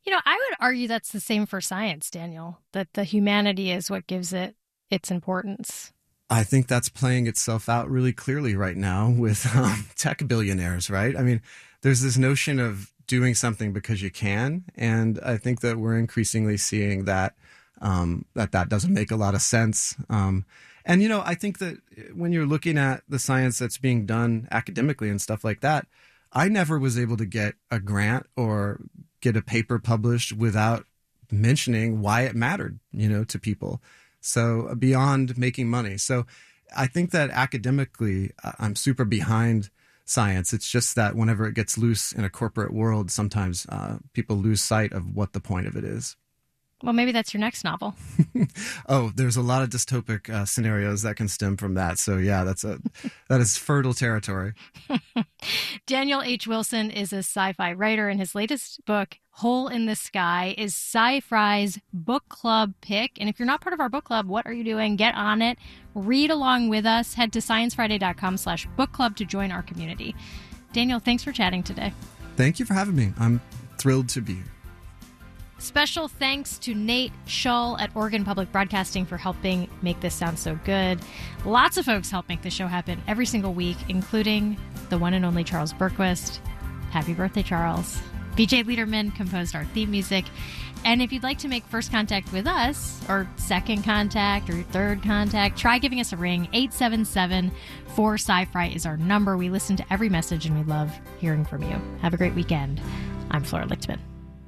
I would argue that's the same for science, Daniel, that the humanity is what gives it its importance. I think that's playing itself out really clearly right now with tech billionaires, right? I mean, there's this notion of doing something because you can. And I think that we're increasingly seeing that that doesn't make a lot of sense. And, I think that when you're looking at the science that's being done academically and stuff like that, I never was able to get a grant or get a paper published without mentioning why it mattered, to people. So beyond making money. So I think that academically, I'm super behind science. It's just that whenever it gets loose in a corporate world, sometimes people lose sight of what the point of it is. Well, maybe that's your next novel. Oh, there's a lot of dystopic scenarios that can stem from that. So yeah, that is fertile territory. Daniel H. Wilson is a sci-fi writer, and his latest book, Hole in the Sky, is Sci-Fri's book club pick. And if you're not part of our book club, what are you doing? Get on it. Read along with us. Head to sciencefriday.com/book club to join our community. Daniel, thanks for chatting today. Thank you for having me. I'm thrilled to be here. Special thanks to Nate Shull at Oregon Public Broadcasting for helping make this sound so good. Lots of folks help make the show happen every single week, including the one and only Charles Berquist. Happy birthday, Charles. BJ Liederman composed our theme music. And if you'd like to make first contact with us, or second contact, or third contact, try giving us a ring. 877-4-SciFri is our number. We listen to every message, and we love hearing from you. Have a great weekend. I'm Flora Lichtman.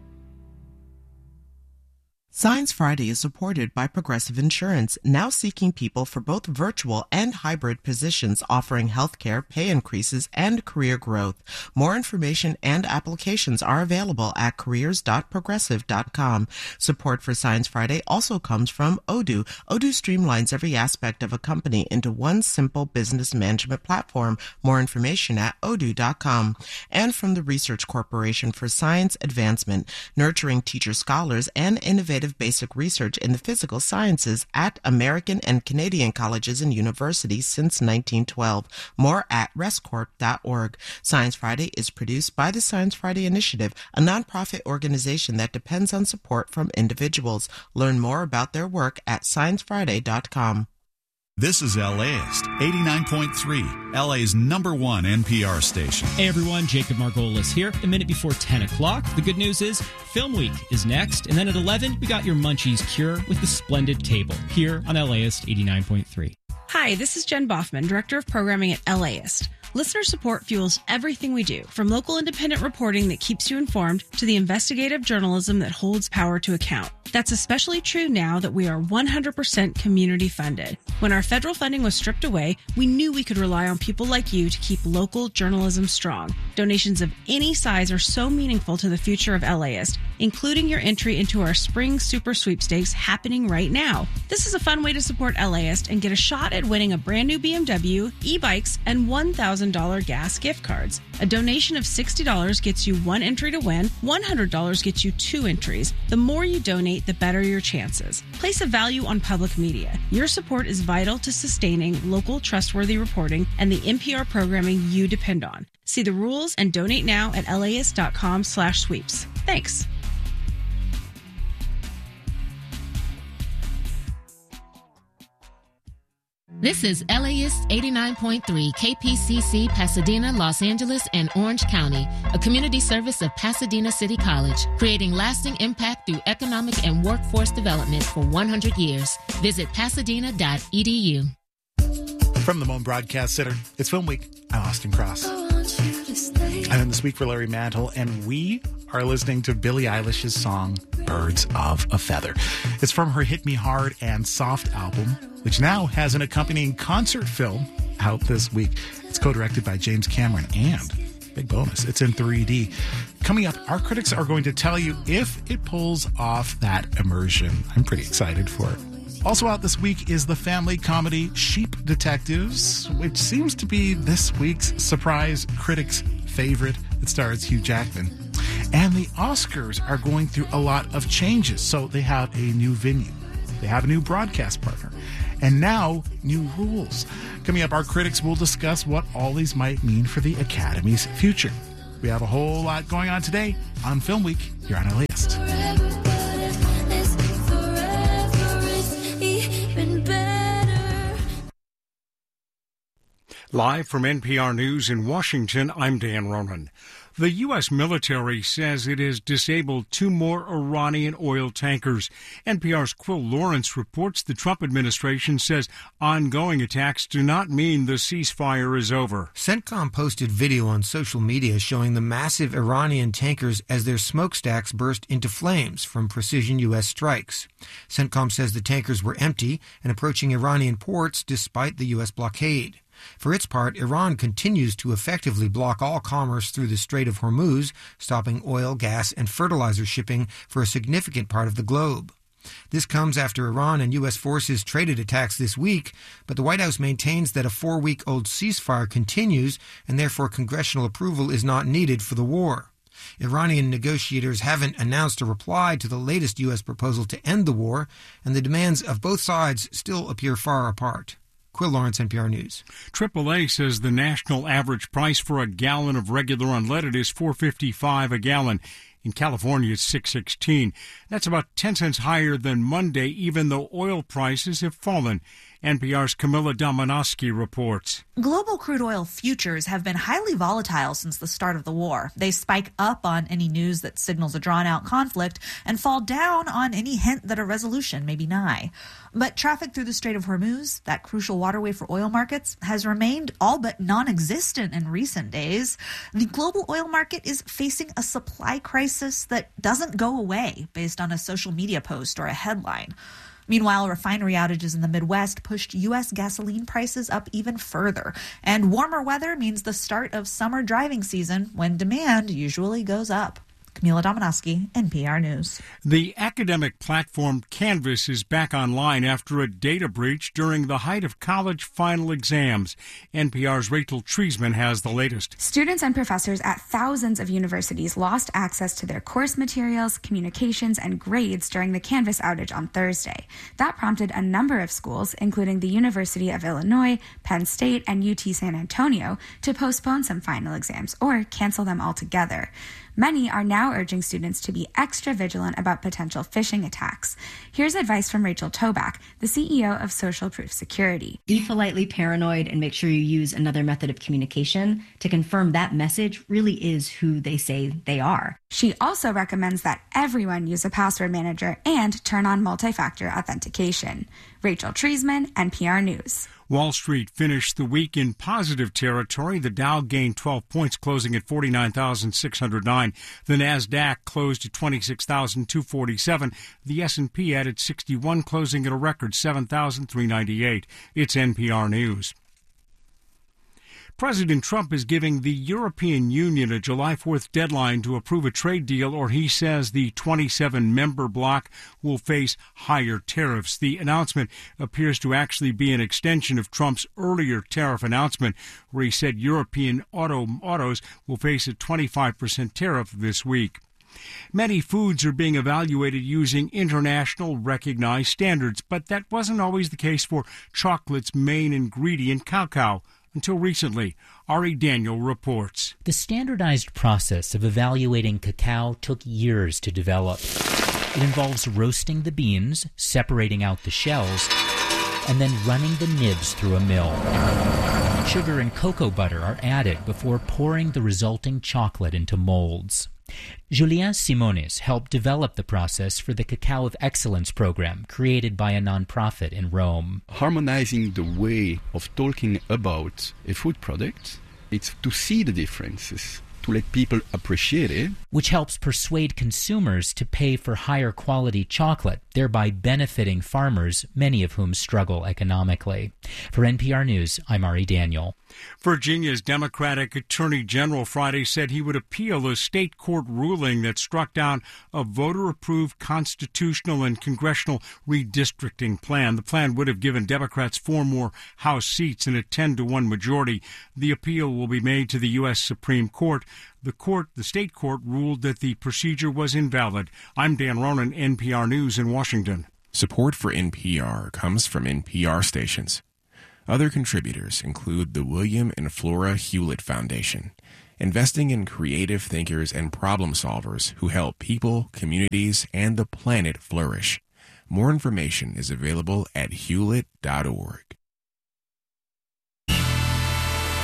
Science Friday is supported by Progressive Insurance, now seeking people for both virtual and hybrid positions offering healthcare, pay increases, and career growth. More information and applications are available at careers.progressive.com. Support for Science Friday also comes from Odoo. Odoo streamlines every aspect of a company into one simple business management platform. More information at odoo.com. And from the Research Corporation for Science Advancement, nurturing teacher scholars and innovative basic research in the physical sciences at American and Canadian colleges and universities since 1912. More at rescorp.org. Science Friday is produced by the Science Friday Initiative, a nonprofit organization that depends on support from individuals. Learn more about their work at sciencefriday.com. This is LAist 89.3, LA's #1 NPR station. Hey everyone, Jacob Margolis here. A minute before 10 o'clock. The good news is Film Week is next. And then at 11, we got your Munchies cure with the Splendid Table here on LAist 89.3. Hi, this is Jen Boffman, Director of Programming at LAist. Listener support fuels everything we do, from local independent reporting that keeps you informed to the investigative journalism that holds power to account. That's especially true now that we are 100% community funded. When our federal funding was stripped away, we knew we could rely on people like you to keep local journalism strong. Donations of any size are so meaningful to the future of LAist, including your entry into our Spring Super Sweepstakes happening right now. This is a fun way to support LAist and get a shot at winning a brand new BMW, e-bikes, and $1,000 gas gift cards. A donation of $60 gets you one entry to win, $100 gets you 2 entries. The more you donate, the better your chances. Place a value on public media. Your support is vital to sustaining local, trustworthy reporting and the NPR programming you depend on. See the rules and donate now at laist.com/sweeps. Thanks. This is LAist 89.3 KPCC, Pasadena, Los Angeles, and Orange County, a community service of Pasadena City College, creating lasting impact through economic and workforce development for 100 years. Visit pasadena.edu. From the Moan Broadcast Center, it's Film Week. I'm Austin Cross. I'm in this week for Larry Mantle, and we are listening to Billie Eilish's song, Birds of a Feather. It's from her Hit Me Hard and Soft album, which now has an accompanying concert film out this week. It's co-directed by James Cameron, and big bonus, it's in 3D. Coming up, our critics are going to tell you if it pulls off that immersion. I'm pretty excited for it. Also out this week is the family comedy Sheep Detectives, which seems to be this week's surprise critics' favorite. It stars Hugh Jackman. And the Oscars are going through a lot of changes. So they have a new venue. They have a new broadcast partner. And now, new rules. Coming up, our critics will discuss what all these might mean for the Academy's future. We have a whole lot going on today on Film Week here on LAist. Live from NPR News in Washington, I'm Dan Ronan. The U.S. military says it has disabled 2 more Iranian oil tankers. NPR's Quill Lawrence reports the Trump administration says ongoing attacks do not mean the ceasefire is over. CENTCOM posted video on social media showing the massive Iranian tankers as their smokestacks burst into flames from precision U.S. strikes. CENTCOM says the tankers were empty and approaching Iranian ports despite the U.S. blockade. For its part, Iran continues to effectively block all commerce through the Strait of Hormuz, stopping oil, gas, and fertilizer shipping for a significant part of the globe. This comes after Iran and U.S. forces traded attacks this week, but the White House maintains that a 4-week-old ceasefire continues and therefore congressional approval is not needed for the war. Iranian negotiators haven't announced a reply to the latest U.S. proposal to end the war, and the demands of both sides still appear far apart. Quill Lawrence, NPR News. AAA says the national average price for a gallon of regular unleaded is $4.55 a gallon. In California, it's $6.16. That's about 10 cents higher than Monday, even though oil prices have fallen. NPR's Camilla Domonoske reports. Global crude oil futures have been highly volatile since the start of the war. They spike up on any news that signals a drawn-out conflict and fall down on any hint that a resolution may be nigh. But traffic through the Strait of Hormuz, that crucial waterway for oil markets, has remained all but non-existent in recent days. The global oil market is facing a supply crisis that doesn't go away based on a social media post or a headline. Meanwhile, refinery outages in the Midwest pushed U.S. gasoline prices up even further. And warmer weather means the start of summer driving season when demand usually goes up. Camila Domonoske, NPR News. The academic platform Canvas is back online after a data breach during the height of college final exams. NPR's Rachel Treisman has the latest. Students and professors at thousands of universities lost access to their course materials, communications, and grades during the Canvas outage on Thursday. That prompted a number of schools, including the University of Illinois, Penn State, and UT San Antonio, to postpone some final exams or cancel them altogether. Many are now urging students to be extra vigilant about potential phishing attacks. Here's advice from Rachel Toback, the CEO of Social Proof Security. Be politely paranoid and make sure you use another method of communication to confirm that message really is who they say they are. She also recommends that everyone use a password manager and turn on multi-factor authentication. Rachel Treisman, NPR News. Wall Street finished the week in positive territory. The Dow gained 12 points, closing at 49,609. The Nasdaq closed at 26,247. The S&P added 61, closing at a record 7,398. It's NPR News. President Trump is giving the European Union a July 4th deadline to approve a trade deal, or he says the 27-member bloc will face higher tariffs. The announcement appears to actually be an extension of Trump's earlier tariff announcement, where he said European autos will face a 25% tariff this week. Many foods are being evaluated using international recognized standards, but that wasn't always the case for chocolate's main ingredient, cacao. Until recently, Ari Daniel reports. The standardized process of evaluating cacao took years to develop. It involves roasting the beans, separating out the shells, and then running the nibs through a mill. Sugar and cocoa butter are added before pouring the resulting chocolate into molds. Julien Simonis helped develop the process for the Cacao of Excellence program created by a nonprofit in Rome. Harmonizing the way of talking about a food product, it's to see the differences, to let people appreciate it. Which helps persuade consumers to pay for higher quality chocolate, thereby benefiting farmers, many of whom struggle economically. For NPR News, I'm Ari Daniel. Virginia's Democratic Attorney General Friday said he would appeal a state court ruling that struck down a voter-approved constitutional and congressional redistricting plan. The plan would have given Democrats 4 more House seats and a 10-1 majority. The appeal will be made to the U.S. Supreme Court. The state court, ruled that the procedure was invalid. I'm Dan Ronan, NPR News in Washington. Support for NPR comes from NPR stations. Other contributors include the William and Flora Hewlett Foundation, investing in creative thinkers and problem solvers who help people, communities, and the planet flourish. More information is available at hewlett.org.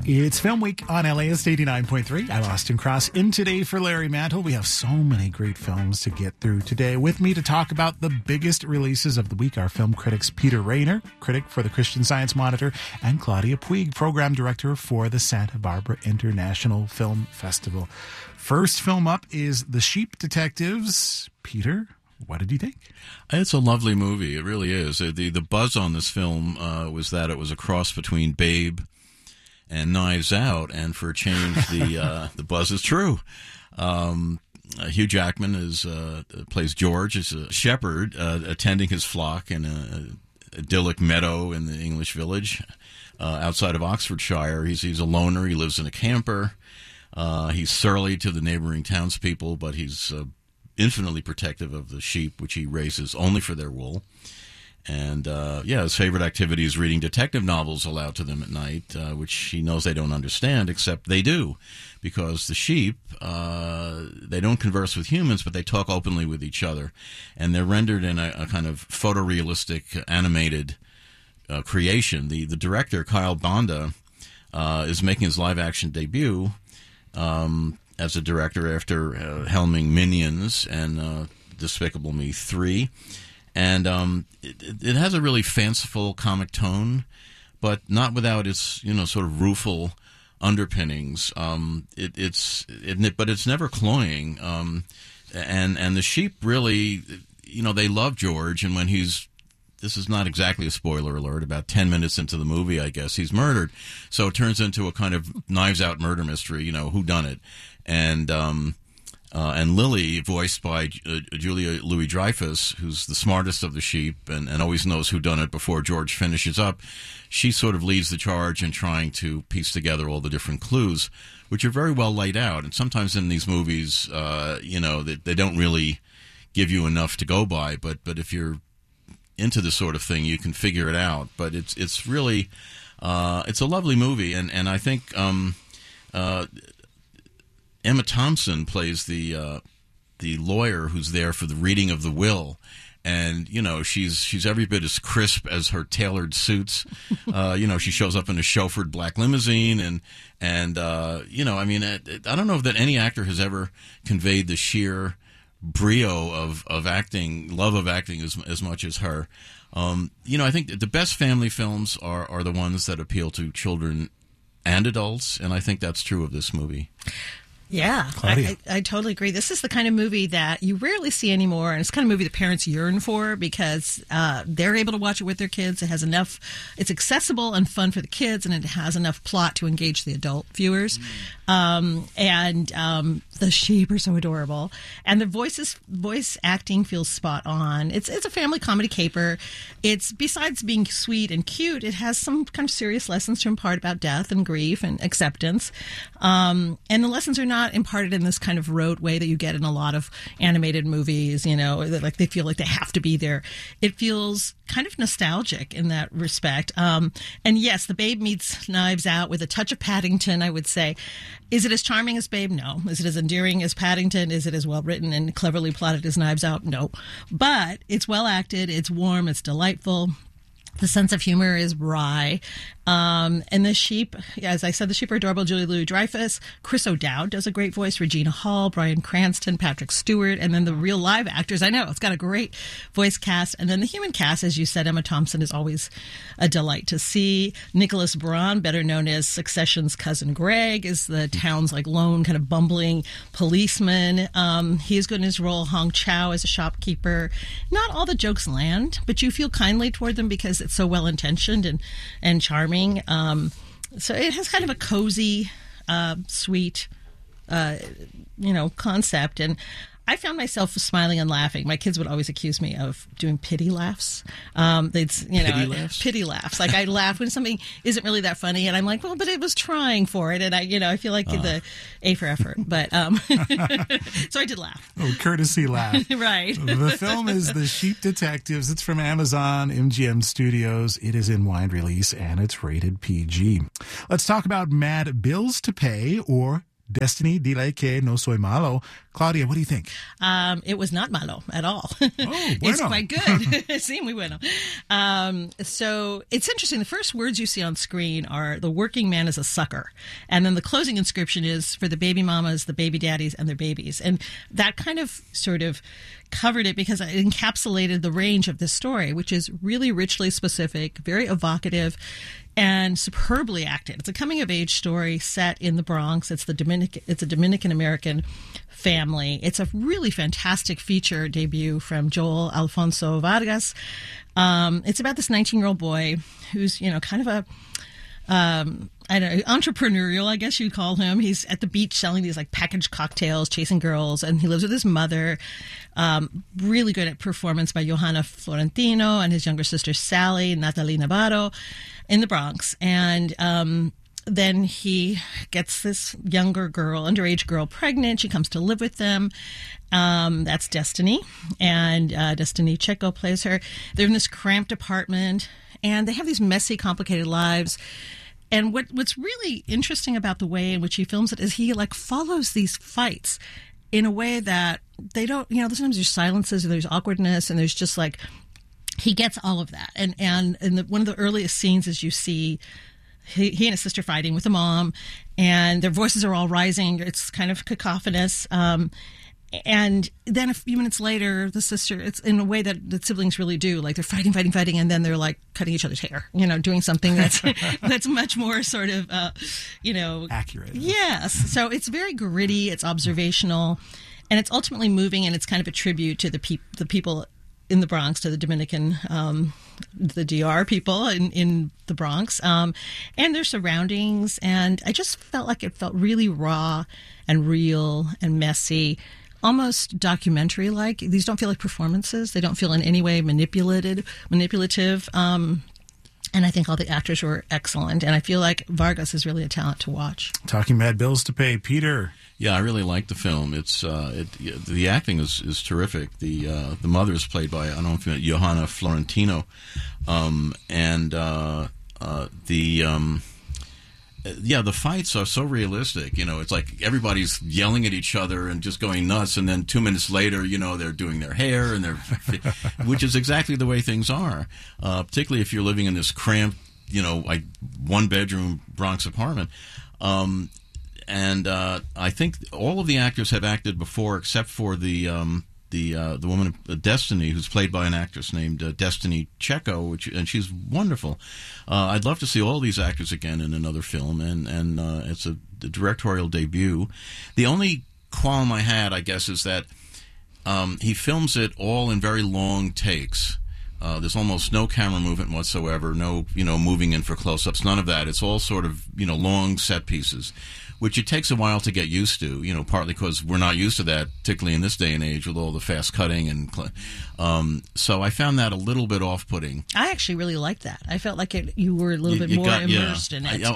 It's Film Week on LAist 89.3. I'm Austin Cross. In today for Larry Mantle, we have so many great films to get through today. With me to talk about the biggest releases of the week are film critics Peter Rayner, critic for the Christian Science Monitor, and Claudia Puig, program director for the Santa Barbara International Film Festival. First film up is The Sheep Detectives. Peter, what did you think? It's a lovely movie. It really is. The buzz on this film was that it was a cross between Babe and Knives Out, and for a change, the buzz is true. Hugh Jackman plays George, is a shepherd attending his flock in an idyllic meadow in the English village outside of Oxfordshire. He's a loner. He lives in a camper. He's surly to the neighboring townspeople, but he's infinitely protective of the sheep, which he raises only for their wool. And, his favorite activity is reading detective novels aloud to them at night, which he knows they don't understand, except they do, because the sheep, they don't converse with humans, but they talk openly with each other. And they're rendered in a kind of photorealistic, animated creation. The director, Kyle Banda, is making his live-action debut as a director after helming Minions and Despicable Me 3. And it has a really fanciful comic tone, but not without its sort of rueful underpinnings. But it's never cloying. And the sheep really, they love George, and when this is not exactly a spoiler alert, about 10 minutes into the movie, I guess, he's murdered. So it turns into a kind of Knives Out murder mystery, whodunit. And Lily, voiced by Julia Louis-Dreyfus, who's the smartest of the sheep and always knows whodunit before George finishes up, she sort of leads the charge in trying to piece together all the different clues, which are very well laid out. And sometimes in these movies, they don't really give you enough to go by. But if you're into this sort of thing, you can figure it out. But it's really it's a lovely movie, and I think Emma Thompson plays the lawyer who's there for the reading of the will, and she's every bit as crisp as her tailored suits. She shows up in a chauffeured black limousine, and I don't know that any actor has ever conveyed the sheer brio of acting, love of acting as much as her. I think the best family films are the ones that appeal to children and adults, and I think that's true of this movie. Yeah, I totally agree. This is the kind of movie that you rarely see anymore, and it's the kind of movie that parents yearn for because they're able to watch it with their kids. It has enough, it's accessible and fun for the kids, and it has enough plot to engage the adult viewers. The sheep are so adorable, and the voice acting feels spot on. It's a family comedy caper. It's, besides being sweet and cute, it has some kind of serious lessons to impart about death and grief and acceptance. And the lessons are not imparted in this kind of rote way that you get in a lot of animated movies, like they feel like they have to be there. It feels kind of nostalgic in that respect. And yes, the Babe meets Knives Out with a touch of Paddington, I would say. Is it as charming as Babe? No. Is it as endearing as Paddington? Is it as well written and cleverly plotted as Knives Out? No. But it's well acted, it's warm, it's delightful. The sense of humor is wry. And the sheep, as I said, the sheep are adorable. Julia Louis-Dreyfus, Chris O'Dowd does a great voice, Regina Hall, Bryan Cranston, Patrick Stewart, and then the real live actors. I know, it's got a great voice cast. And then the human cast, as you said, Emma Thompson is always a delight to see. Nicholas Braun, better known as Succession's cousin Greg, is the town's lone kind of bumbling policeman. He is good in his role. Hong Chow is a shopkeeper. Not all the jokes land, but you feel kindly toward them because it's so well-intentioned and charming. So it has kind of a cozy, sweet, concept. And I found myself smiling and laughing. My kids would always accuse me of doing pity laughs. Pity laughs. Like I laugh when something isn't really that funny, and I'm like, well, but it was trying for it, and I feel like the A for effort. But so I did laugh. Oh, courtesy laugh. Right. The film is The Sheep Detectives. It's from Amazon MGM Studios. It is in wide release and it's rated PG. Let's talk about Mad Bills to Pay, or Destiny Dile Que No Soy Malo. Claudia, what do you think? It was not malo at all. Oh, It's quite good. Sí, muy bueno. So it's interesting. The first words you see on screen are "the working man is a sucker," and then the closing inscription is "for the baby mamas, the baby daddies, and their babies." And that kind of sort of covered it because it encapsulated the range of this story, which is really richly specific, very evocative, and superbly acted. It's a coming-of-age story set in the Bronx. It's a Dominican American family. It's a really fantastic feature debut from Joel Alfonso Vargas. It's about this 19-year-old boy who's, kind of a entrepreneurial, I guess you'd call him. He's at the beach selling these like packaged cocktails, chasing girls, and he lives with his mother. Really good at performance by Johanna Florentino and his younger sister Sally, Natalie Navarro, in the Bronx. And then he gets this underage girl pregnant. She comes to live with them. That's Destiny, and Destiny Checo plays her. They're in this cramped apartment, and they have these messy, complicated lives. And what's really interesting about the way in which he films it is he follows these fights in a way that they don't, sometimes there's silences and there's awkwardness and there's just he gets all of that. And one of the earliest scenes is you see he and his sister fighting with the mom, and their voices are all rising. It's kind of cacophonous. And then a few minutes later, the sister, it's in a way that the siblings really do. They're fighting, and then they're cutting each other's hair, doing something that's much more sort of, accurate. Yes. So it's very gritty, it's observational, and it's ultimately moving, and it's kind of a tribute to the people in the Bronx, to the Dominican, the DR people in the Bronx, and their surroundings. And I just felt like it felt really raw and real and messy. Almost documentary-like. These don't feel like performances. They don't feel in any way manipulative. And I think all the actors were excellent. And I feel like Vargas is really a talent to watch. Talking Mad Bills to Pay, Peter. Yeah, I really like the film. It's the acting is terrific. The mother is played by, I don't know if you know, Johanna Florentino, the fights are so realistic. It's like everybody's yelling at each other and just going nuts, and then 2 minutes later, they're doing their hair, and which is exactly the way things are. Particularly if you're living in this cramped, one-bedroom Bronx apartment. And I think all of the actors have acted before, except for the woman Destiny, who's played by an actress named Destiny Checo, and she's wonderful. I'd love to see all these actors again in another film, and it's a directorial debut. The only qualm I had, I guess, is that he films it all in very long takes. There's almost no camera movement whatsoever, no moving in for close-ups, none of that. It's all sort of long set pieces, which it takes a while to get used to, partly because we're not used to that, particularly in this day and age with all the fast cutting. And so I found that a little bit off-putting. I actually really liked that. I felt like you were a little bit more immersed in it.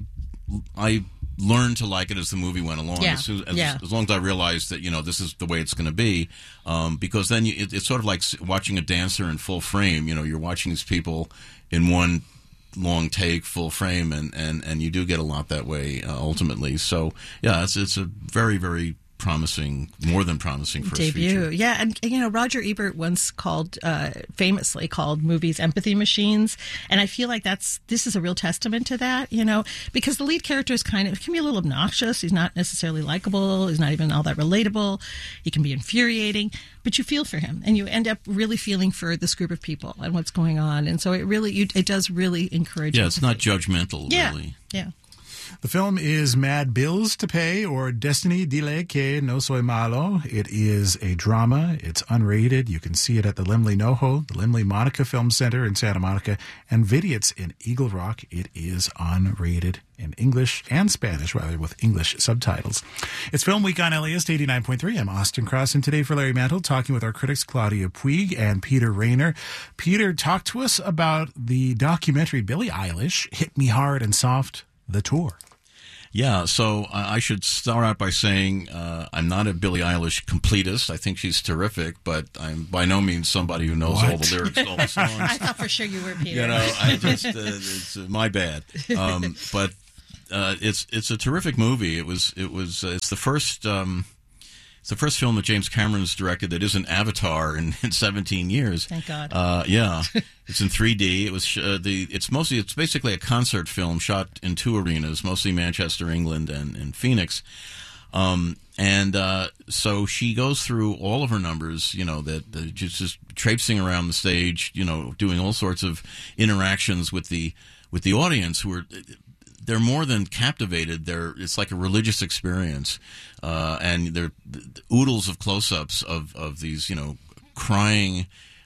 I learned to like it as the movie went along. Yeah. As long as I realized that, this is the way it's going to be. Because then it's sort of like watching a dancer in full frame. You're watching these people in one long take, full frame, and you do get a lot that way ultimately. So yeah, it's a very, very promising, more than promising first debut. Feature. Yeah, and Roger Ebert once famously called movies empathy machines, and I feel like this is a real testament to that. Because the lead character is can be a little obnoxious. He's not necessarily likable. He's not even all that relatable. He can be infuriating, but you feel for him, and you end up really feeling for this group of people and what's going on. And so it does really encourage. Yeah, it's not judgmental. Really. Yeah. The film is Mad Bills to Pay, or Destiny Dile que no soy malo. It is a drama. It's unrated. You can see it at the Limley NoHo, the Limley Monica Film Center in Santa Monica, and Vidiot's in Eagle Rock. It is unrated in English and Spanish, rather, with English subtitles. It's Film Week on LAist 89.3. I'm Austin Cross, and today for Larry Mantle, talking with our critics Claudia Puig and Peter Rayner. Peter, talk to us about the documentary Billie Eilish, Hit Me Hard and Soft, the tour. Yeah, so I should start out by saying I'm not a Billie Eilish completist. I think she's terrific, but I'm by no means somebody who knows all the lyrics to all the songs. I thought for sure you were, Peter. I just it's my bad. But it's a terrific movie. It's the first It's the first film that James Cameron's directed that isn't Avatar in 17 years. Thank God. Yeah, it's in 3D. It was it's basically a concert film shot in 2 arenas, mostly Manchester, England, and Phoenix. So she goes through all of her numbers, that just traipsing around the stage, doing all sorts of interactions with the audience they're more than captivated. It's like a religious experience, and they're oodles of close-ups of these, crying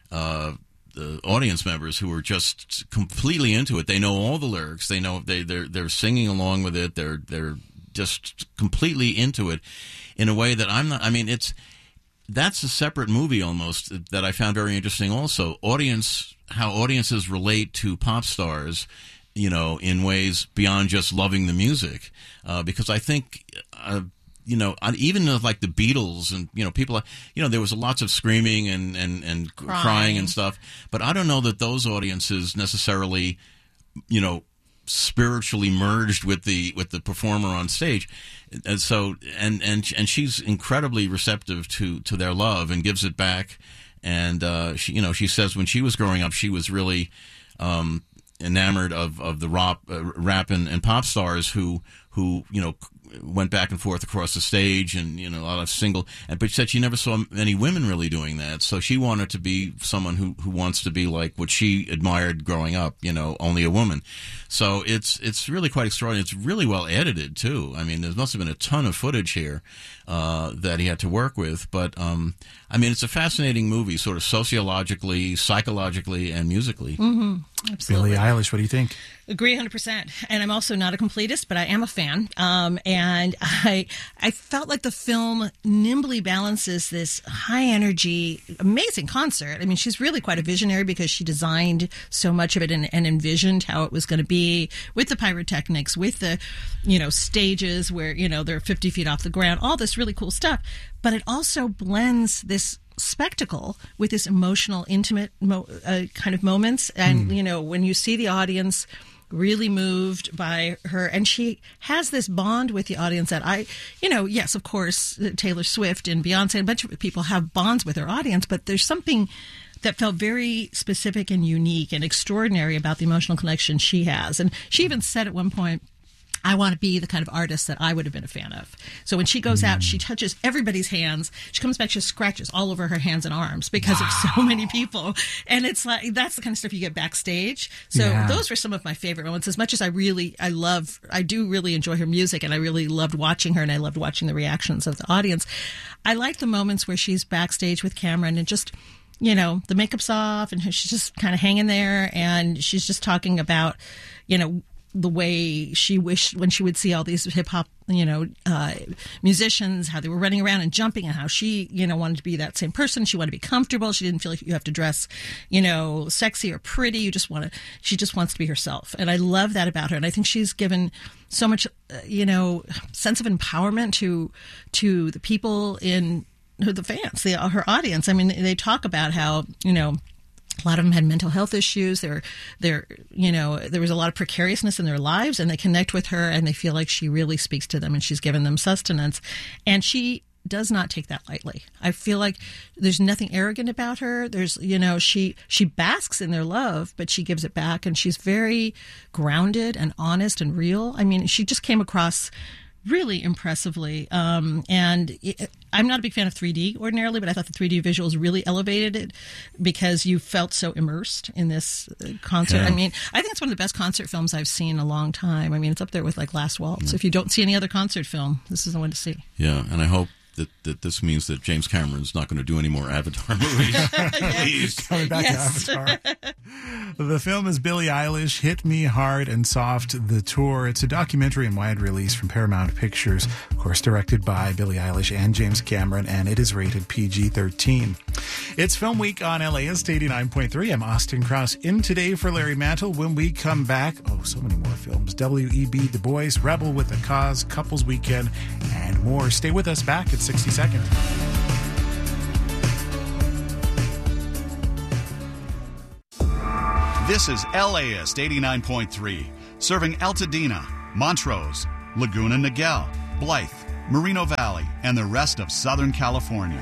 the audience members who are just completely into it. They know all the lyrics. They know they're singing along with it. They're just completely into it in a way that I'm not. I mean, that's a separate movie almost that I found very interesting. Also, how audiences relate to pop stars, in ways beyond just loving the music, because I think, even like the Beatles and, people, there was lots of screaming and crying and stuff, but I don't know that those audiences necessarily, spiritually merged with the performer on stage. And so, and she's incredibly receptive to their love and gives it back. And, she says when she was growing up, she was really, enamored of the rap and pop stars who went back and forth across the stage, and a lot of but she said she never saw many women really doing that, so she wanted to be someone who wants to be like what she admired growing up, only a woman. So it's really quite extraordinary. It's really well edited too. I mean, there must have been a ton of footage here that he had to work with, but it's a fascinating movie, sort of sociologically, psychologically, and musically. Mm-hmm. Absolutely. Billie Eilish, what do you think? Agree 100%. And I'm also not a completist, but I am a fan. And I felt like the film nimbly balances this high energy, amazing concert. I mean, she's really quite a visionary because she designed so much of it and envisioned how it was going to be with the pyrotechnics, with the, stages where, they're 50 feet off the ground, all this really cool stuff. But it also blends this spectacle with this emotional, intimate kind of moments. And, when you see the audience really moved by her, and she has this bond with the audience that yes, of course, Taylor Swift and Beyonce and a bunch of people have bonds with their audience, but there's something that felt very specific and unique and extraordinary about the emotional connection she has. And she even said at one point, I want to be the kind of artist that I would have been a fan of. So when she goes out, she touches everybody's hands. She comes back, she scratches all over her hands and arms because of so many people. And it's like, that's the kind of stuff you get backstage. So those were some of my favorite moments. As much as I do really enjoy her music, and I really loved watching her, and I loved watching the reactions of the audience. I like the moments where she's backstage with Cameron and just, the makeup's off and she's just kind of hanging there, and she's just talking about, the way she wished when she would see all these hip hop, musicians, how they were running around and jumping, and how she, wanted to be that same person. She wanted to be comfortable. She didn't feel like you have to dress, sexy or pretty. She just wants to be herself. And I love that about her. And I think she's given so much, sense of empowerment to the people the fans, her audience. I mean, they talk about how, a lot of them had mental health issues. There was a lot of precariousness in their lives, and they connect with her, and they feel like she really speaks to them, and she's given them sustenance. And she does not take that lightly. I feel like there's nothing arrogant about her. There's, she basks in their love, but she gives it back, and she's very grounded and honest and real. I mean, she just came across really impressively. I'm not a big fan of 3D ordinarily, but I thought the 3D visuals really elevated it because you felt so immersed in this concert. Yeah. I mean, I think it's one of the best concert films I've seen in a long time. I mean, it's up there with like Last Waltz. If you don't see any other concert film, this is the one to see. Yeah, and I hope that this means that James Cameron's not going to do any more Avatar movies. Please. Coming back to Avatar. The film is Billie Eilish, Hit Me Hard and Soft, The Tour. It's a documentary and wide release from Paramount Pictures, of course, directed by Billie Eilish and James Cameron, and it is rated PG-13. It's Film Week on LAist 89.3. I'm Austin Cross in today for Larry Mantle. When we come back, so many more films. W.E.B. Du Bois, Rebel with a Cause, Couples Weekend, and more. Stay with us back at 60 seconds. This is LAist 89.3, serving Altadena, Montrose, Laguna Niguel, Blythe, Moreno Valley, and the rest of Southern California.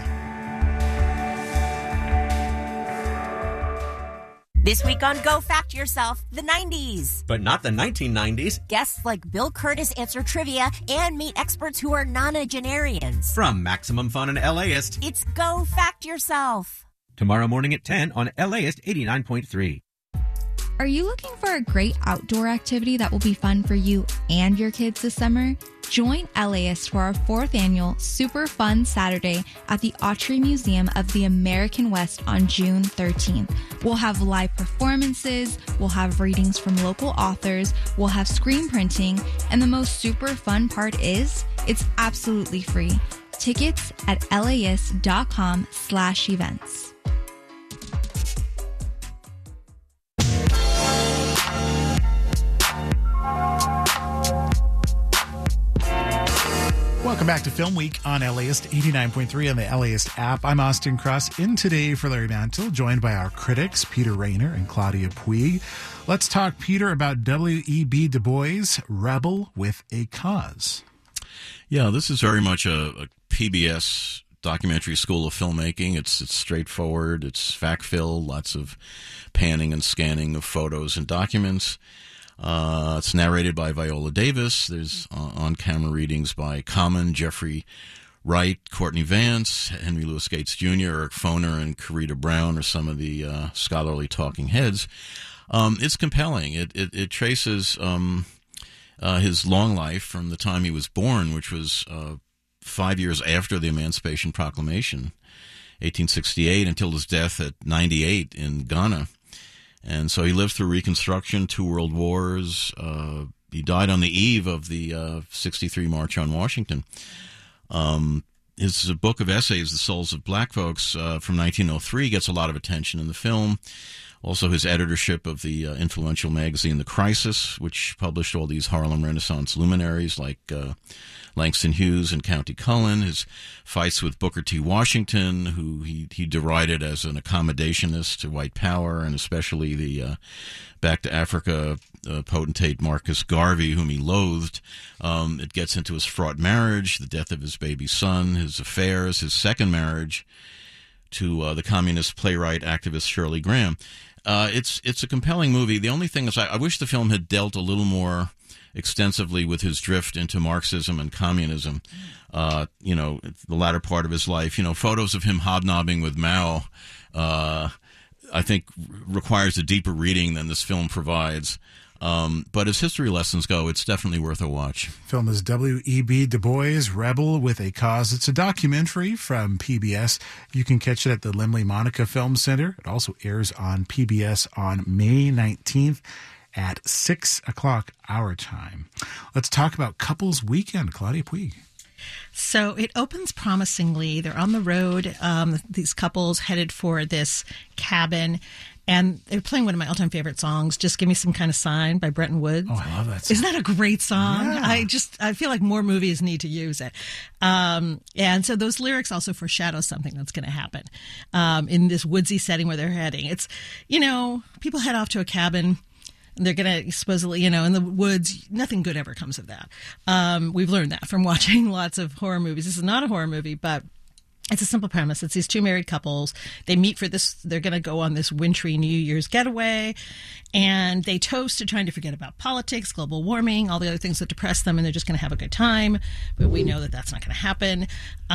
This week on Go Fact Yourself, the 90s. But not the 1990s. Guests like Bill Curtis answer trivia and meet experts who are nonagenarians. From Maximum Fun and LAist. It's Go Fact Yourself. Tomorrow morning at 10 on LAist 89.3. Are you looking for a great outdoor activity that will be fun for you and your kids this summer? Join LAist for our 4th annual Super Fun Saturday at the Autry Museum of the American West on June 13th. We'll have live performances, we'll have readings from local authors, we'll have screen printing, and the most super fun part is, it's absolutely free. Tickets at laist.com/events. Welcome back to Film Week on LAist 89.3 on the LAist app. I'm Austin Cross, in today for Larry Mantle, joined by our critics, Peter Rayner and Claudia Puig. Let's talk, Peter, about W.E.B. Du Bois, Rebel with a Cause. Yeah, this is very much a PBS documentary school of filmmaking. It's straightforward. It's fact-filled, lots of panning and scanning of photos and documents. It's narrated by Viola Davis. There's on-camera readings by Common, Jeffrey Wright, Courtney Vance, Henry Louis Gates Jr., Eric Foner, and Corita Brown are some of the scholarly talking heads. It's compelling. It traces his long life from the time he was born, which was 5 years after the Emancipation Proclamation, 1868, until his death at 98 in Ghana. And so he lived through Reconstruction, 2 world wars. He died on the eve of the 63 March on Washington. His book of essays, The Souls of Black Folks, from 1903, gets a lot of attention in the film. Also, his editorship of the influential magazine The Crisis, which published all these Harlem Renaissance luminaries like Langston Hughes and Countee Cullen. His fights with Booker T. Washington, who he derided as an accommodationist to white power, and especially the Back to Africa potentate Marcus Garvey, whom he loathed. It gets into his fraught marriage, the death of his baby son, his affairs, his second marriage to the communist playwright activist Shirley Graham. It's a compelling movie. The only thing is I wish the film had dealt a little more extensively with his drift into Marxism and communism. The latter part of his life, photos of him hobnobbing with Mao, I think requires a deeper reading than this film provides. But as history lessons go, it's definitely worth a watch. Film is W.E.B. Du Bois, Rebel with a Cause. It's a documentary from PBS. You can catch it at the Lemley Monica Film Center. It also airs on PBS on May 19th at 6 o'clock our time. Let's talk about Couples Weekend. Claudia Puig. So it opens promisingly. They're on the road, these couples headed for this cabin, and they're playing one of my all-time favorite songs, Just Give Me Some Kind of Sign by Brenton Woods. Oh, I love that song. Isn't that a great song? Yeah. I feel like more movies need to use it. And so those lyrics also foreshadow something that's going to happen in this woodsy setting where they're heading. It's, people head off to a cabin. They're going to supposedly, in the woods, nothing good ever comes of that. We've learned that from watching lots of horror movies. This is not a horror movie, but it's a simple premise. It's these 2 married couples. They meet for this. They're going to go on this wintry New Year's getaway, and they toast to trying to forget about politics, global warming, all the other things that depress them, and they're just going to have a good time. But we know that that's not going to happen.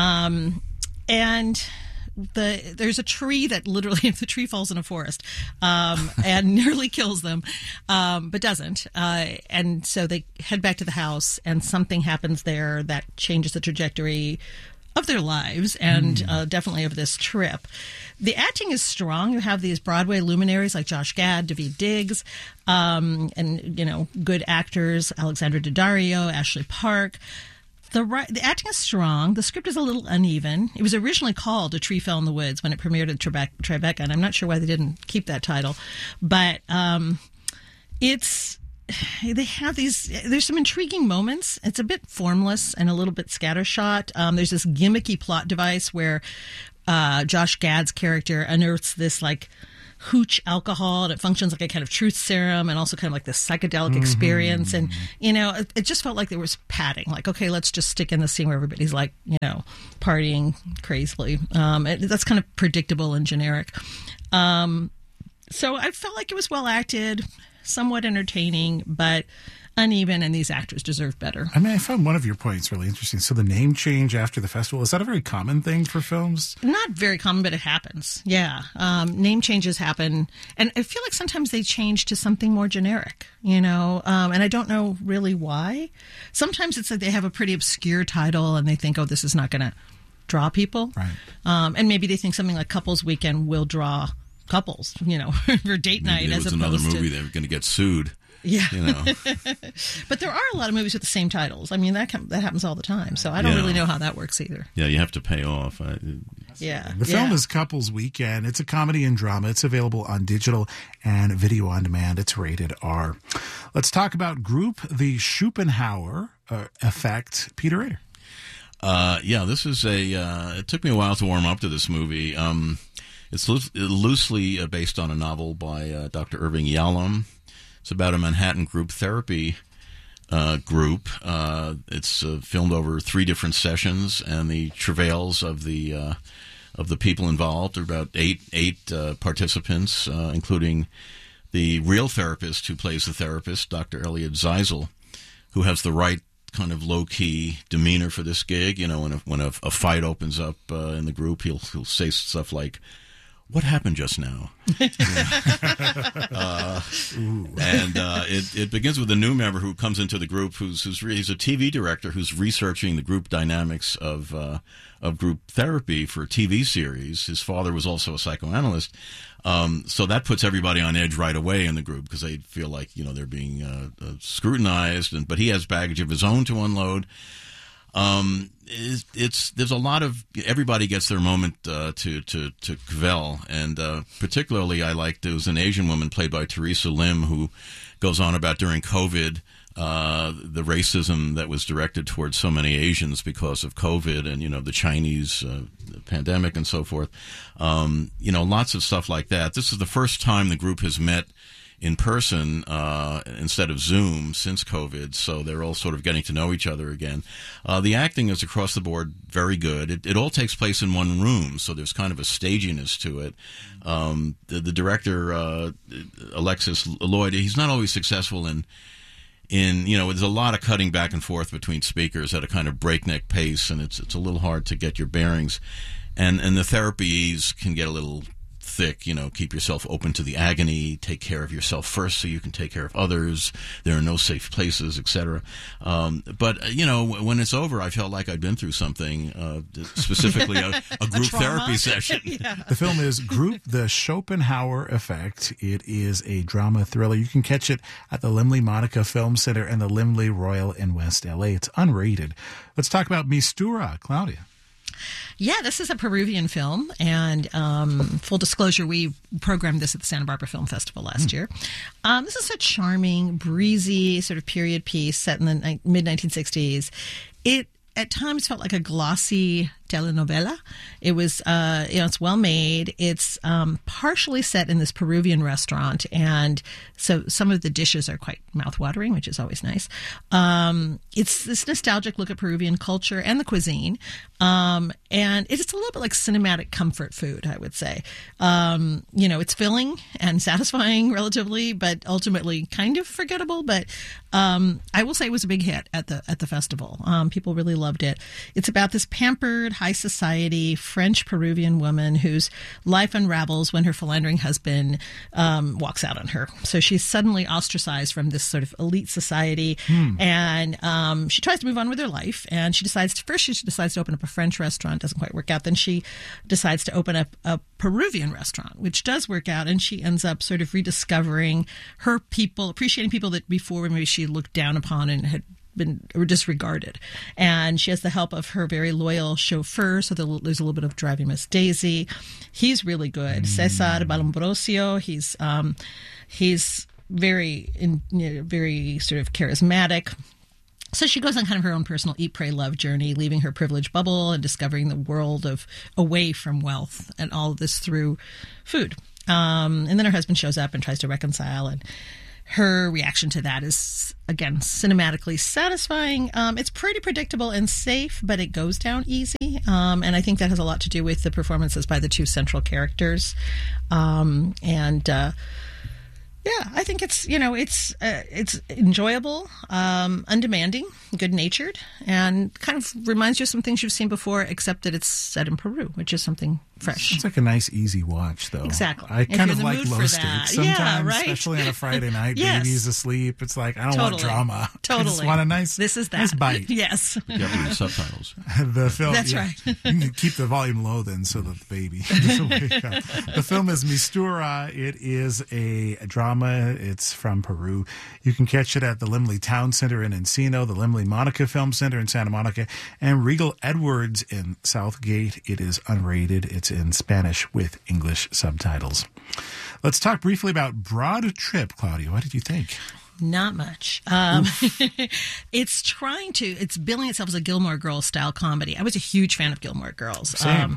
And there's a tree that literally, if the tree falls in a forest, and nearly kills them, but doesn't. And so they head back to the house, and something happens there that changes the trajectory of their lives and definitely of this trip. The acting is strong. You have these Broadway luminaries like Josh Gad, Daveed Diggs, and, good actors, Alexandra Daddario, Ashley Park. The acting is strong. The script is a little uneven. It was originally called A Tree Fell in the Woods when it premiered at Tribeca, and I'm not sure why they didn't keep that title. But they have there's some intriguing moments. It's a bit formless and a little bit scattershot. There's this gimmicky plot device where Josh Gad's character unearths this hooch alcohol, and it functions like a kind of truth serum and also kind of like this psychedelic experience. And, it just felt like there was padding. Like, okay, let's just stick in the scene where everybody's like, partying crazily. That's kind of predictable and generic. So I felt like it was well acted, somewhat entertaining, but uneven, and these actors deserve better. I mean, I found one of your points really interesting. So the name change after the festival, is that a very common thing for films? Not very common, but it happens. Yeah. Name changes happen. And I feel like sometimes they change to something more generic, and I don't know really why. Sometimes it's like they have a pretty obscure title and they think, oh, this is not going to draw people. Right. And maybe they think something like Couples Weekend will draw couples, for date night. Maybe as was opposed another movie to... they're going to get sued. Yeah. But there are a lot of movies with the same titles. I mean, that happens all the time. So I don't really know how that works either. Yeah, you have to pay off. Yeah. The film is Couples Weekend. It's a comedy and drama. It's available on digital and video on demand. It's rated R. Let's talk about Group, the Schopenhauer Effect. Peter Rader. This is it took me a while to warm up to this movie. It's loosely based on a novel by Dr. Irving Yalom. It's about a Manhattan group therapy group. It's filmed over 3 different sessions, and the travails of the people involved are about eight participants, including the real therapist who plays the therapist, Dr. Elliot Zeisel, who has the right kind of low-key demeanor for this gig. When a fight opens up in the group, he'll say stuff like, "What happened just now?" It begins with a new member who comes into the group he's a TV director who's researching the group dynamics of group therapy for a TV series. His father was also a psychoanalyst. So that puts everybody on edge right away in the group because they feel like, they're being scrutinized, but he has baggage of his own to unload. There's a lot of, everybody gets their moment to Cavell, and particularly I liked, there was an Asian woman played by Teresa Lim who goes on about during COVID the racism that was directed towards so many Asians because of COVID and the Chinese pandemic and so forth. Lots of stuff like that. This is the first time the group has met in person instead of Zoom since COVID, so they're all sort of getting to know each other again. The acting is across the board very good. It all takes place in one room, so there's kind of a staginess to it. The director, Alexis Lloyd, he's not always successful in there's a lot of cutting back and forth between speakers at a kind of breakneck pace, and it's a little hard to get your bearings. And the therapies can get a little thick, keep yourself open to the agony, take care of yourself first so you can take care of others, there are no safe places, etc. But when it's over, I felt like I'd been through something, specifically a group therapy session. Yeah. The film is Group, the Schopenhauer Effect. It is a drama thriller. You can catch it at the Limley Monica Film Center and the Limley Royal in West LA. It's unrated. Let's talk about Mistura, Claudia. Yeah, this is a Peruvian film, and full disclosure, we programmed this at the Santa Barbara Film Festival last year. This is a charming, breezy sort of period piece set in the mid-1960s. It at times felt like a glossy telenovela. It was, it's well made. It's partially set in this Peruvian restaurant, and so some of the dishes are quite mouthwatering, which is always nice. It's this nostalgic look at Peruvian culture and the cuisine, and it's a little bit like cinematic comfort food, I would say. It's filling and satisfying relatively, but ultimately kind of forgettable. But I will say it was a big hit at the festival. People really loved it. It's about this pampered, high society French Peruvian woman whose life unravels when her philandering husband walks out on her. So she's suddenly ostracized from this sort of elite society, and she tries to move on with her life. And she decides to open up a French restaurant. Doesn't quite work out. Then she decides to open up a Peruvian restaurant, which does work out. And she ends up sort of rediscovering her people, appreciating people that before maybe she looked down upon and had been disregarded. And she has the help of her very loyal chauffeur, so there's a little bit of driving Miss Daisy. He's really good. Cesar Balambrosio, he's very very sort of charismatic. So she goes on kind of her own personal eat, pray, love journey, leaving her privileged bubble and discovering the world of away from wealth, and all of this through food. And then her husband shows up and tries to reconcile, and her reaction to that is, again, cinematically satisfying. It's pretty predictable and safe, but it goes down easy. And I think that has a lot to do with the performances by the two central characters. Yeah, I think it's enjoyable, undemanding, good-natured, and kind of reminds you of some things you've seen before, except that it's set in Peru, which is something fresh. It's like a nice, easy watch, though. Exactly. I kind of like low stakes sometimes, right? Especially on a Friday night. Yes. Baby's asleep. It's like, I don't want drama. Totally. I just want a nice bite. Yes. Definitely subtitles. The film. That's right. You can keep the volume low then so that the baby doesn't wake up. The film is Mistura. It is a drama. It's from Peru. You can catch it at the Limley Town Center in Encino, the Limley Monica Film Center in Santa Monica, and Regal Edwards in Southgate. It is unrated. It's in Spanish with English subtitles. Let's talk briefly about Broad Trip, Claudia. What did you think? Not much. It's billing itself as a Gilmore Girls style comedy. I was a huge fan of Gilmore Girls. Same.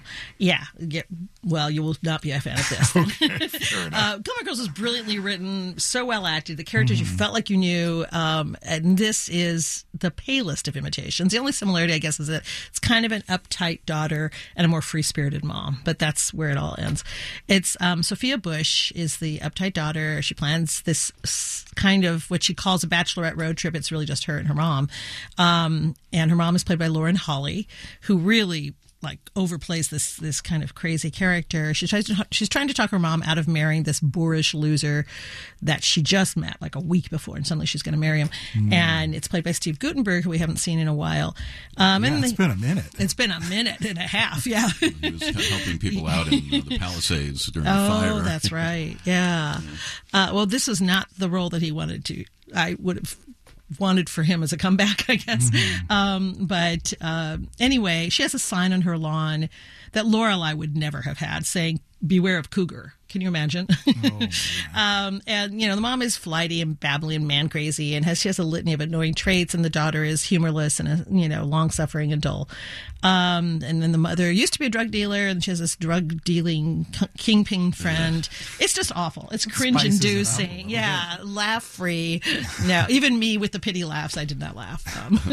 Well, you will not be a fan of this. Gilmore Girls is brilliantly written, so well acted. The characters you felt like you knew. And this is the palest of imitations. The only similarity, I guess, is that it's kind of an uptight daughter and a more free-spirited mom. But that's where it all ends. It's Sophia Bush is the uptight daughter. She plans this kind of what she calls a bachelorette road trip. It's really just her and her mom. And her mom is played by Lauren Holly, who really overplays this kind of crazy character. She's trying to talk her mom out of marrying this boorish loser that she just met like a week before, and suddenly she's going to marry him. And it's played by Steve Guttenberg, who we haven't seen in a while. It's been a minute. It's been a minute and a half. Yeah, he was helping people out in the Palisades during the fire. Oh, that's right. Yeah. Well, this is not the role that he wanted to. I would have wanted for him as a comeback, I guess. But anyway, she has a sign on her lawn that Lorelai would never have had saying, "Beware of cougar." Can you imagine? And, the mom is flighty and babbly and man crazy, and she has a litany of annoying traits, and the daughter is humorless and, long-suffering and dull. And then the mother used to be a drug dealer, and she has this drug-dealing kingpin friend. It's just awful. It's cringe-inducing. Yeah, laugh-free. No, even me with the pity laughs, I did not laugh.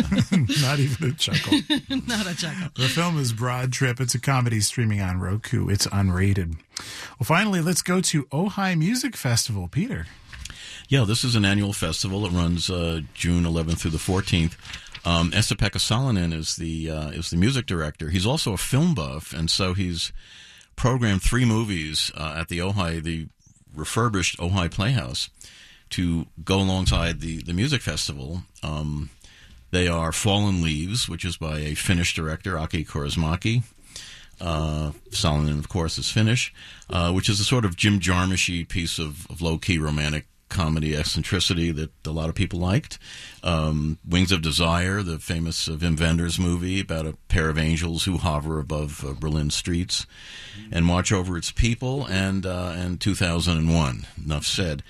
Not even a chuckle. Not a chuckle. The film is Broad Trip. It's a comedy streaming on Roku. It's unrated. Well, finally, let's go to Ojai Music Festival. Peter. Yeah, this is an annual festival. It runs June 11th through the 14th. Esa-Pekka Salonen is the music director. He's also a film buff, and so he's programmed 3 movies at the Ojai, the refurbished Ojai Playhouse, to go alongside the music festival. They are Fallen Leaves, which is by a Finnish director, Aki Kaurismäki. Salonen, of course, is Finnish, which is a sort of Jim Jarmusch-y piece of low-key romantic comedy eccentricity that a lot of people liked. Wings of Desire, the famous Wim Wenders movie about a pair of angels who hover above Berlin streets and watch over its people, and 2001. Enough said.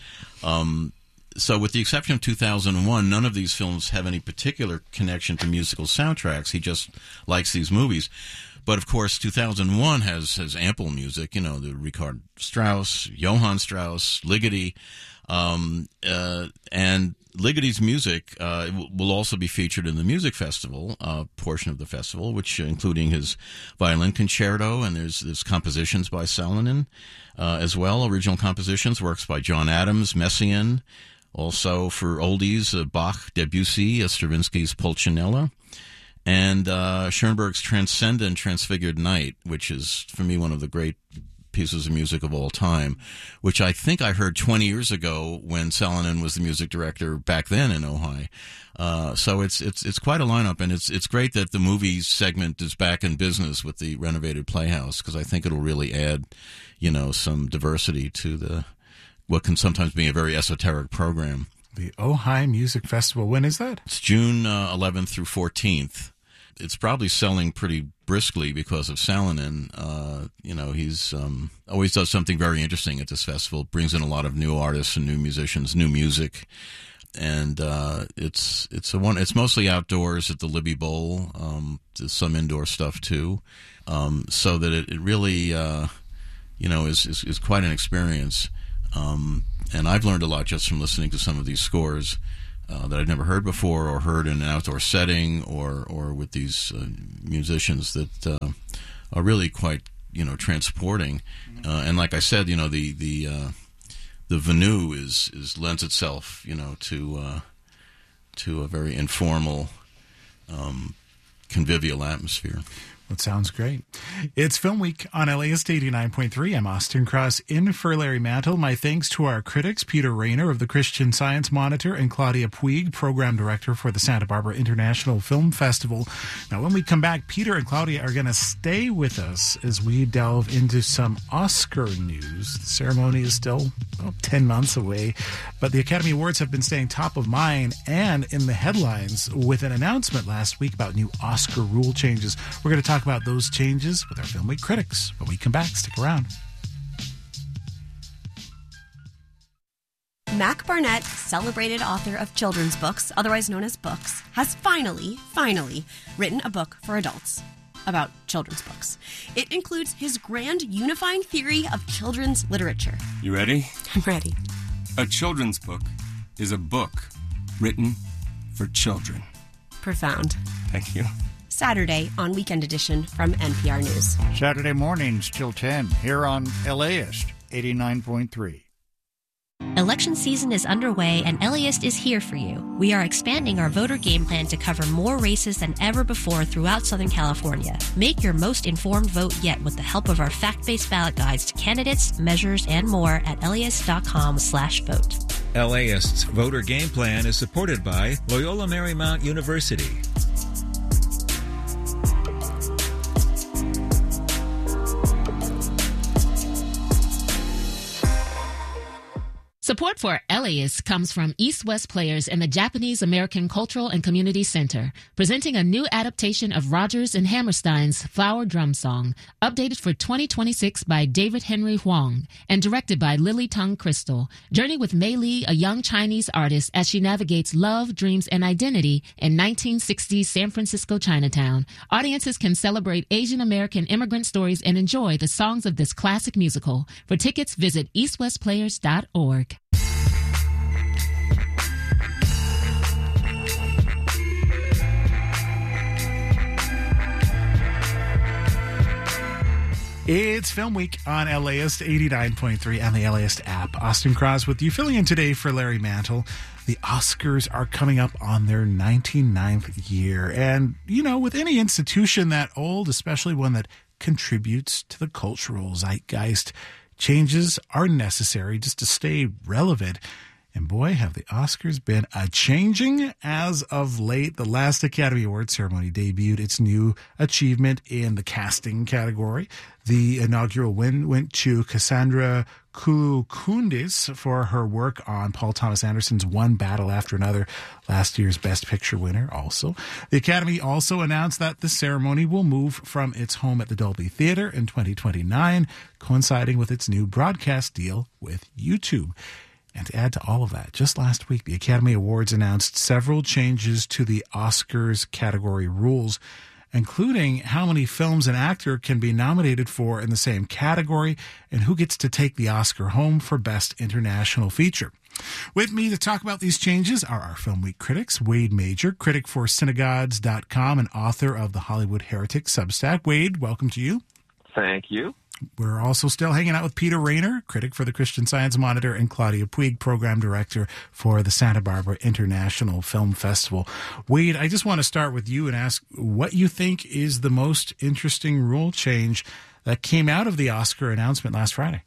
So with the exception of 2001, none of these films have any particular connection to musical soundtracks. He just likes these movies. But, of course, 2001 has ample music, the Richard Strauss, Johann Strauss, Ligeti, and Ligeti's music will also be featured in the music festival portion of the festival, which including his violin concerto, and there's compositions by Salonen as well, original compositions, works by John Adams, Messiaen, also for oldies, Bach, Debussy, Stravinsky's Pulcinella, and Schoenberg's Transcendent Transfigured Night, which is, for me, one of the great pieces of music of all time, which I think I heard 20 years ago when Salonen was the music director back then in Ojai. So it's quite a lineup, and it's great that the movie segment is back in business with the renovated Playhouse, because I think it'll really add, some diversity to what can sometimes be a very esoteric program. The Ojai Music Festival. When is that? It's June 11th through 14th. It's probably selling pretty briskly because of Salonen. He's always does something very interesting at this festival. Brings in a lot of new artists and new musicians, new music, and it's mostly outdoors at the Libby Bowl. There's some indoor stuff too, so that it really is quite an experience. And I've learned a lot just from listening to some of these scores that I've never heard before, or heard in an outdoor setting, or with these musicians that are really quite transporting. And like I said, the venue is lends itself to a very informal, convivial atmosphere. That sounds great. It's Film Week on LAist 89.3. I'm Austin Cross in for Larry Mantle. My thanks to our critics, Peter Rayner of the Christian Science Monitor and Claudia Puig, Program Director for the Santa Barbara International Film Festival. Now, when we come back, Peter and Claudia are going to stay with us as we delve into some Oscar news. The ceremony is still 10 months away, but the Academy Awards have been staying top of mind and in the headlines with an announcement last week about new Oscar rule changes. We're going to talk about those changes with our Film Week critics. When we come back, stick around. Mac Barnett, celebrated author of children's books, otherwise known as books, has finally written a book for adults about children's books. It includes his grand unifying theory of children's literature. You ready? I'm ready. A children's book is a book written for children. Profound. Thank you. Saturday on Weekend Edition from NPR News. Saturday mornings till 10 here on LAist 89.3. Election season is underway and LAist is here for you. We are expanding our voter game plan to cover more races than ever before throughout Southern California. Make your most informed vote yet with the help of our fact-based ballot guides to candidates, measures, and more at laist.com/vote. LAist's voter game plan is supported by Loyola Marymount University. Support for LAist comes from East West Players and the Japanese American Cultural and Community Center, presenting a new adaptation of Rodgers and Hammerstein's Flower Drum Song, updated for 2026 by David Henry Huang and directed by Lily Tung Crystal. Journey with Mei Li, a young Chinese artist, as she navigates love, dreams, and identity in 1960s San Francisco Chinatown. Audiences can celebrate Asian American immigrant stories and enjoy the songs of this classic musical. For tickets, visit eastwestplayers.org. It's Film Week on LAist 89.3 and the LAist app. Austin Cross with you, filling in today for Larry Mantle. The Oscars are coming up on their 99th year. And, with any institution that old, especially one that contributes to the cultural zeitgeist, changes are necessary just to stay relevant. And boy, have the Oscars been a-changing as of late. The last Academy Awards ceremony debuted its new achievement in the casting category. The inaugural win went to Cassandra Koulikoudis for her work on Paul Thomas Anderson's One Battle After Another, last year's Best Picture winner also. The Academy also announced that the ceremony will move from its home at the Dolby Theatre in 2029, coinciding with its new broadcast deal with YouTube. And to add to all of that, just last week, the Academy Awards announced several changes to the Oscars category rules, including how many films an actor can be nominated for in the same category and who gets to take the Oscar home for Best International Feature. With me to talk about these changes are our Film Week critics, Wade Major, critic for Synagogues.com and author of the Hollywood Heretic Substack. Wade, welcome to you. Thank you. We're also still hanging out with Peter Rayner, critic for the Christian Science Monitor, and Claudia Puig, program director for the Santa Barbara International Film Festival. Wade, I just want to start with you and ask what you think is the most interesting rule change that came out of the Oscar announcement last Friday.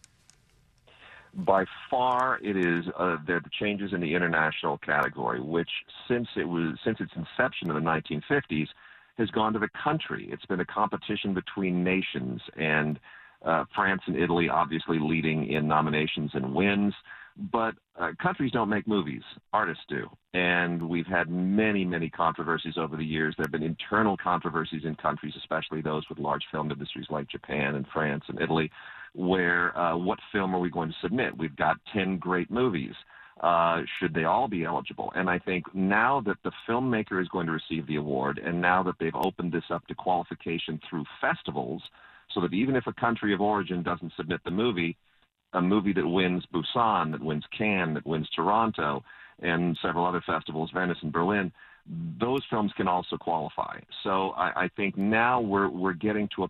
By far, it is the changes in the international category, which since its inception in the 1950s has gone to the country. It's been a competition between nations, and France and Italy obviously leading in nominations and wins. But countries don't make movies. Artists do. And we've had many, many controversies over the years. There have been internal controversies in countries, especially those with large film industries like Japan and France and Italy, where what film are we going to submit? We've got 10 great movies. Should they all be eligible? And I think now that the filmmaker is going to receive the award, and now that they've opened this up to qualification through festivals, so that even if a country of origin doesn't submit the movie, a movie that wins Busan, that wins Cannes, that wins Toronto, and several other festivals, Venice and Berlin, those films can also qualify. So I think now we're getting to a